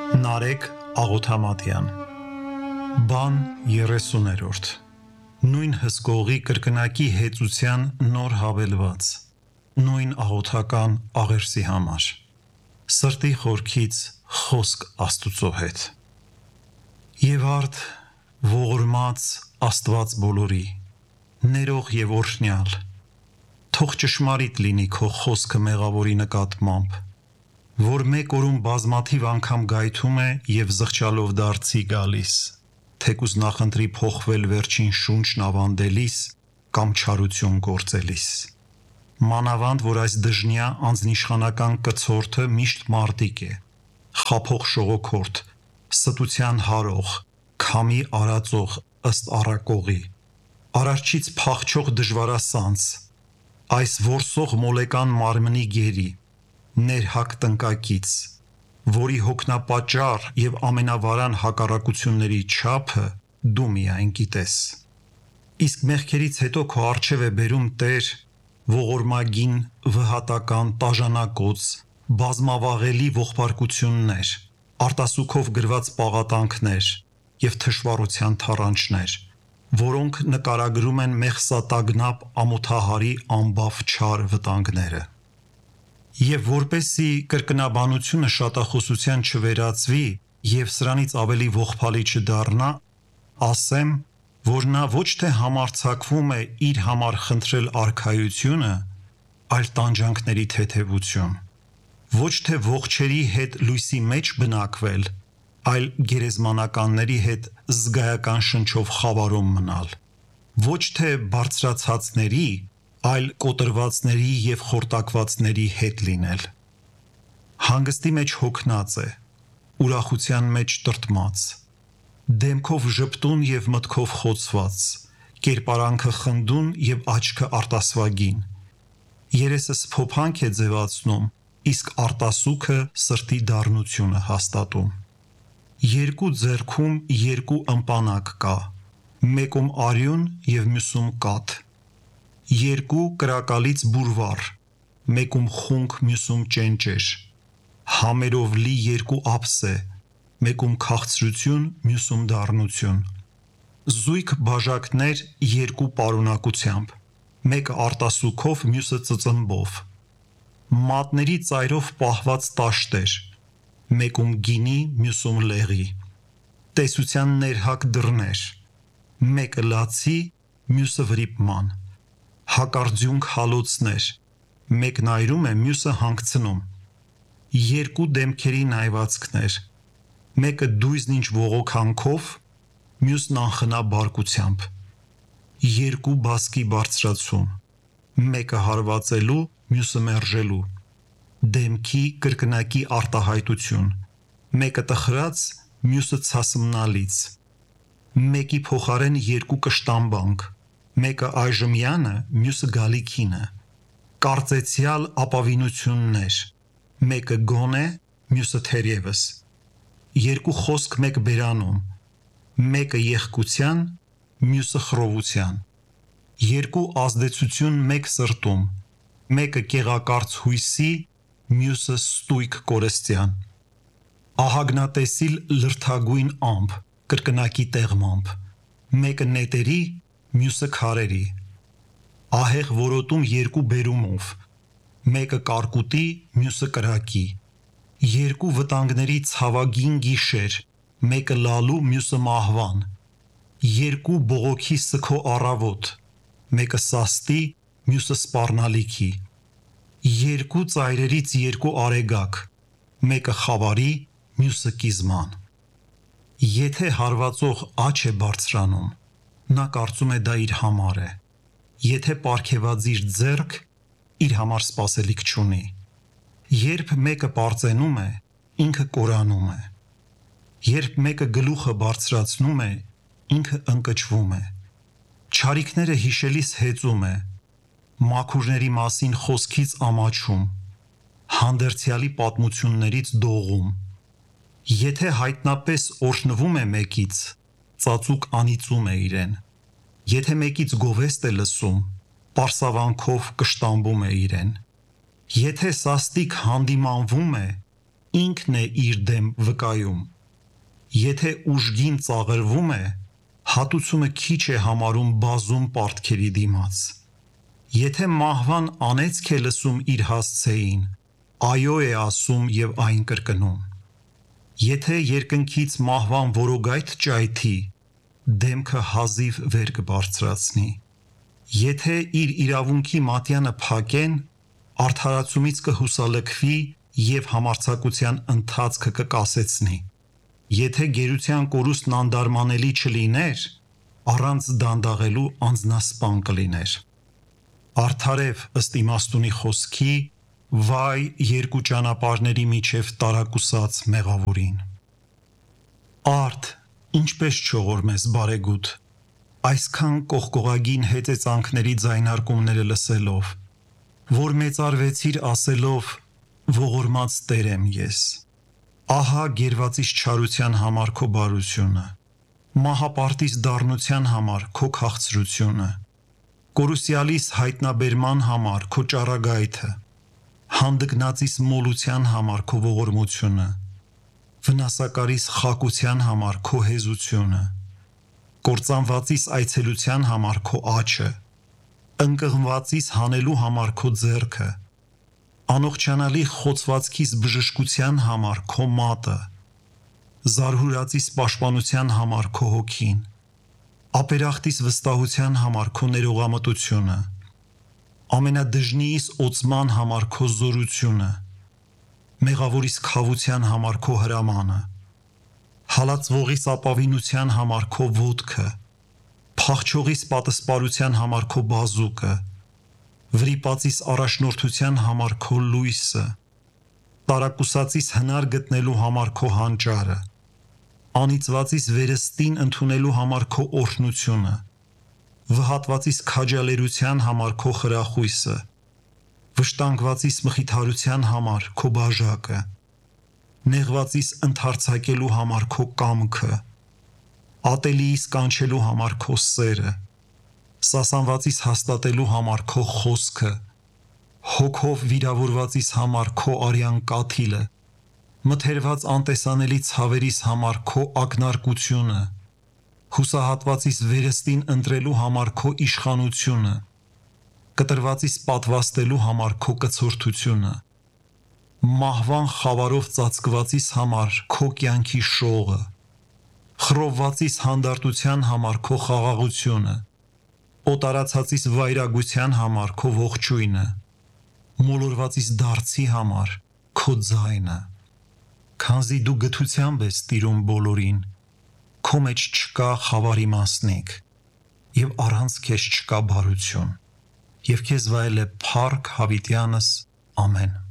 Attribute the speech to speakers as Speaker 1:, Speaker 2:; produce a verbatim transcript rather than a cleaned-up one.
Speaker 1: Նարեկ Աղոթամատյան Բան երեսուներորդ Նույն հսկողի կրկնակի հեծության նոր հավելված Նույն աղոթական աղերսի համար Սրտի խորքից խոսք Աստուծո հետ Եվ արդ ողորմած Աստված բոլորի Ներող և օրհնյալ Թող ճշմարիտ լինի քո խոսքը մեղավորի նկատմամբ Որ մեկ օրում բազմաթիվ անգամ գայթում է և զղջալով դարձի գալիս, թեկուզ նախընտրի փոխվել վերջին շունչն ավանդելիս կամ չարություն գործելիս։ Մանավանդ, որ այս դժնյա անձնիշխանական կցորդը միշտ մարտիկ է, խաբող շողոքորդ, ստության հարող, քամի արածող ըստ առակողի, արարչից փախչող դժվարասանց, այս որսող մոլեկան մարմնի գերի, ներհակ տնկակից, որի հոգնապատճառ և ամենավարան հակառակությունների չափը դու միայն գիտես։ Իսկ մեղքերից հետո քո առջև է բերում Տեր ողորմագին, վհատական, տաժանակոծ, բազմավաղելի ողբարկություններ, արտասուքով գրված պաղատանքներ և թշվառության թառանչներ, որոնք նկարագրում են մեղսատագնապ ամոթահարի անբավ չար վտանգները։ Եվ որպեսզի կրկնաբանությունը շատախոսության չվերածվի և սրանից ավելի ողբալի չդառնա, ասեմ, որ նա ոչ թե համարձակվում է իր համար խնդրել արքայությունը, այլ տանջանքների թեթևություն, ոչ թե ողջերի հետ լույսի մեջ բնակվել, այլ գերեզմանականների հետ զգայական շնչով խավարում մնալ, ոչ թե բարձրացածների, այլ կոտրվածների և խորտակվածների հետ լինել։ Հանգստի մեջ հոգնած է, ուրախության մեջ տրտմած, դեմքով ժպտուն և մտքով խոցված, կերպարանքը խնդուն և աչքը արտասվագին, երեսը սփոփանք է ձևացնում, իսկ արտասուքը սրտի դառնությունը հաստատում։ Երկու ձեռքում երկու ըմպանակ կա, մեկում արյուն և մյուսում կաթ, երկու կրակալից բուրվառ, մեկում խունկ, մյուսում ճենճեր, համերով լի երկու ափսե, մեկում քաղցրություն, մյուսում դառնություն, զույգ բաժակներ երկու պարունակությամբ, մեկը արտասուքով, մյուսը ծծմբով, մատների ծայրով պահված տաշտեր, մեկում գինի, մյուսում լեղի, տեսության ներհակ դռներ, մեկը լացի, մյուսը վրիպման, հակարձունք հալոցներ, մեկն այրում է, մյուսը հանգցնում, երկու դեմքերի նայվածքներ, մեկը դույզն ինչ ողոքանքով, մյուսն անխնա բարկությամբ, երկու բասկի բարձրացում, մեկը հարվածելու, մյուսը մերժելու, դեմքի կրկնակի արտահայտություն, մեկը տխրած, մյուսը ցասմնալից, մեկի փոխարեն երկու կշտամբանք, մեկը այժմյանը, մյուսը գալիքինը, կարծեցյալ ապավինություններ, մեկը գոնե, մյուսը թերևս, երկու խոսք մեկ բերանում, մեկը եղկության, մյուսը խռովության, երկու ազդեցություն մեկ սրտում, մեկը կեղակարծ հույսի, մյուսը ստույգ կորստյան, ահագնատեսիլ լրթագույն ամպ, կրկնակի տեղմամբ, մեկը նետերի, մյուսը քարերի, ահեղ որոտում երկու բերումով, մեկը կարկուտի, մյուսը կրակի, երկու վտանգների ցավագին գիշեր, մեկը լալու, մյուսը մահվան, երկու բողոքի սգո առավոտ, մեկը սաստի, մյուսը սպառնալիքի, երկու ծայրերից երկու արեգակ, մեկը խավարի, մյուսը կիզման։ Եթե հարվածող աջ է բարձրանում, նա կարծում է դա իր համար է, եթե պարգևածիր ձեռք, իր համար սպասելիք չունի, երբ մեկը պարծենում է, ինքը կորանում է, երբ մեկը գլուխը բարձրացնում է, ինքը ընկճվում է, չարիքները հիշելիս հեծում է, մաքուրների մասին խոսքից ամաչում, հանդերձյալի պատմություններից դողում, եթե հայտնապես օրհնվում է մեկից, ծածուկ անիծում է իրեն, եթե մեկից գովեստ է լսում, պարսավանքով կշտամբում է իրեն, եթե սաստիկ հանդիմանվում է, ինքն է իր դեմ վկայում։ Եթե ուժգին ծաղրվում է, հատուցումը քիչ է համարում բազում պարտքերի դիմաց։ Եթե մահվան անեծք է լսում իր հասցեին, այո է ասում և այն կրկնում։ Եթե երկնքից մահվան որոգայթ ճայթի, դեմքը հազիվ վեր կբարձրացնի։ Եթե իր իրավունքի մատյանը փակեն, արդարացումից կհուսալքվի և համարձակության ընթացքը կկասեցնի։ Եթե գերության կորուստն անդարմանելի չլիներ, առանց դանդաղելու անձնասպան կլիներ։ Արդարև ըստ իմաստունի խոսքի, վայ երկու ճանապարհների միջև տարակուսած մեղավորին։ Արդ, ինչպես չողորմես բարեգութ, այսքան կողկողագին հեծեծանքների ձայնարկումները լսելով, որ մեծարվեցիր ասելով, ողորմած Տեր եմ ես։ Ահա գերվածիս չարության համար քո բարությունը, մահապարտիս դառնության համար քո քաղցրությունը, կորուսյալիս հայտնաբերման համար քո ճառագայթը, հանդգնածիս մոլության համար քո ողորմությունը, վնասակարիս խակության համար քո հեզությունը, կործանվածիս այցելության համար քո աջը, ընկղմվածիս հանելու համար քո ձեռքը, անողջանալի խոցվածքիս բժշկության համար քո մատը, զարհուրածիս պաշտպանության համար քո հոգին, ապերախտիս վստահության համար քո ներողամտությունը, ամենադժնիիս օծման համար քո զորությունը, մեղավորիս քավության համար քո հրամանը, հալածվողիս ապավինության համար քո ոտքը, փախչողիս պատսպարության համար քո բազուկը, վրիպածիս առաջնորդության համար քո լույսը, տարակուսածիս հնար գտնելու համար քո հանճարը, անիծվածիս վերստին ընդունելու համար քո օրհնությունը, վհատվածիս քաջալերության համար քո խրախույսը, վշտանգվածիս մխիթարության համար քո բաժակը, նեղվածիս ընդարձակելու համար քո կամքը, ատելիիս կանչելու համար քո սերը, սասանվածիս հաստատելու համար քո խոսքը, հոգով վիրավորվածիս համար քո արյան կաթիլը, մթերված անտեսանելի ցավերիս համար քո ակնարկությունը, հուսահատվածիս վերստին ընտրելու համար քո իշխանությունը, կտրվածիս պատվաստելու համար քո կցորդությունը, մահվան խավարով ծածկվածիս համար քո կյանքի շողը, խռովվածիս հանդարտության համար քո խաղաղությունը, օտարացածիս վայրագության համար քո ողջույնը, մոլորվածիս դարձի համար քո ձայնը։ Քանզի դու գթությամբ ես տիրում բոլորին, քո մեջ չկա խավարի մասնիկ, և առանց քեզ չկա բարություն, և քեզ վայել է փառք հավիտյանս, ամեն։